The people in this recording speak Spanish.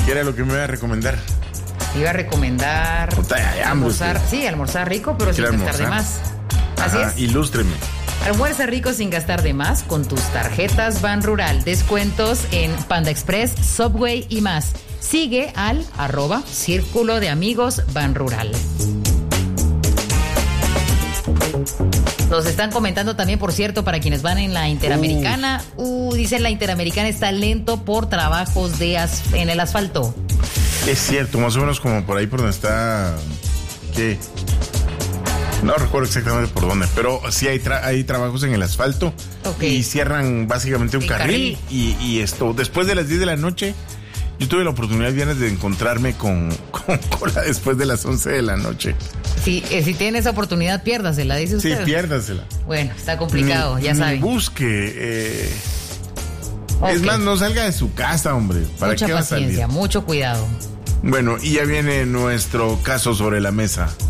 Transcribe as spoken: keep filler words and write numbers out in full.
¿Qué era lo que me iba a recomendar? Iba a recomendar Puta, hay hambre, almorzar, usted. sí, almorzar rico, pero sin ¿Quiere gastar de almorzar? más. Así Ajá, es. ilústreme. Almuerza rico sin gastar de más con tus tarjetas Ban Rural. Descuentos en Panda Express, Subway y más. Sigue al arroba Círculo de Amigos Ban Rural. Nos están comentando también, por cierto, para quienes van en la Interamericana. Uh, dicen la Interamericana está lento por trabajos de as- en el asfalto. Es cierto, más o menos como por ahí por donde está... ¿Qué? No recuerdo exactamente por dónde, pero sí hay, tra- hay trabajos en el asfalto. Ok. Y cierran básicamente un El carril, carril. Y, y esto, después de las diez de la noche, yo tuve la oportunidad viernes de encontrarme con, con cola después de las once de la noche. Si, eh, si tiene esa oportunidad, piérdasela, dice Sí, usted. piérdasela. Bueno, está complicado, Ni- ya ni saben. busque. eh, Ok. Es más, no salga de su casa, hombre. ¿Para Mucha qué va a salir? paciencia, mucho cuidado. Bueno, y ya viene nuestro caso sobre la mesa.